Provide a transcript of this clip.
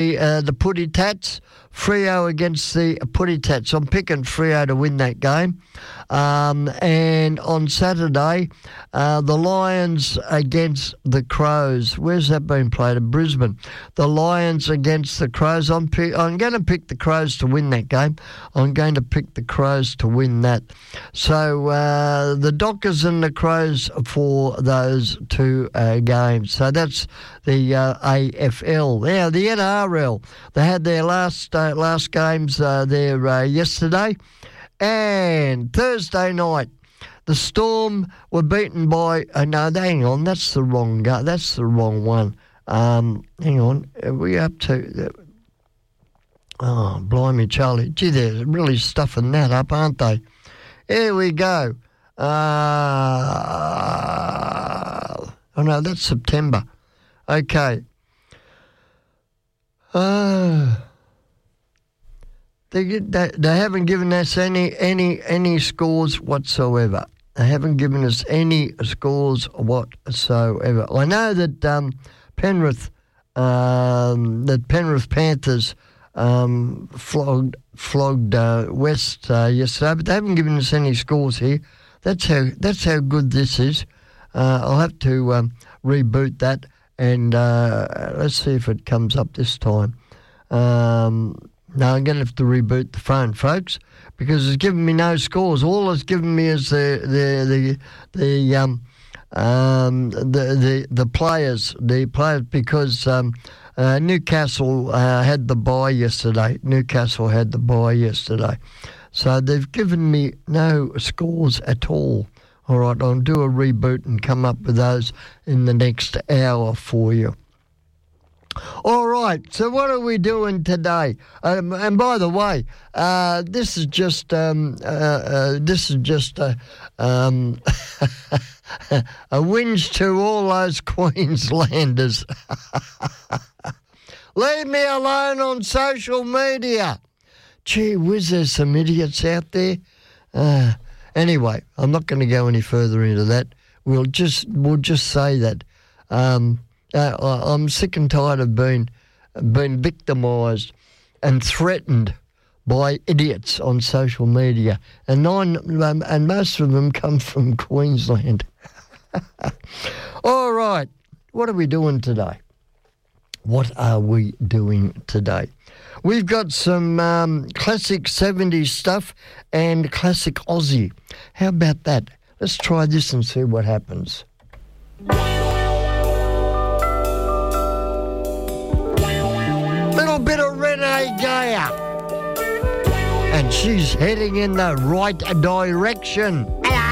the Putty Tats. Freo against the Putty Tats. I'm picking Freo to win that game. And on Saturday, the Lions against the Crows. Where's that been played? In Brisbane. The Lions against the Crows. I'm going to pick the Crows to win that game. I'm going to pick the Crows to win that. So the Dockers and the Crows for those two games. So that's the AFL. Now, the NRL, they had their last games there yesterday. And Thursday night, the Storm were beaten by... hang on, that's the wrong that's the wrong one. Hang on, are we up to... Oh, blimey, Charlie. Gee, they're really stuffing that up, aren't they? Here we go. Oh, no, that's September. Okay. They haven't given us any scores whatsoever. They haven't given us any scores whatsoever. I know that Penrith Panthers flogged West yesterday, but they haven't given us any scores here. That's how good this is. I'll have to reboot that, and let's see if it comes up this time. No, I'm going to have to reboot the phone, folks, because it's giving me no scores. All it's given me is the players, because Newcastle had the bye yesterday. So they've given me no scores at all. All right, I'll do a reboot and come up with those in the next hour for you. All right, so what are we doing today? And by the way, this is just a whinge to all those Queenslanders. Leave me alone on social media. Gee whiz, there's some idiots out there. Anyway, I'm not going to go any further into that. We'll just say that. I'm sick and tired of being victimised and threatened by idiots on social media, and most of them come from Queensland. All right, what are we doing today? We've got some classic 70s stuff and classic Aussie. How about that? Let's try this and see what happens. Little bit of Renee Geyer, and she's heading in the right direction. Hello.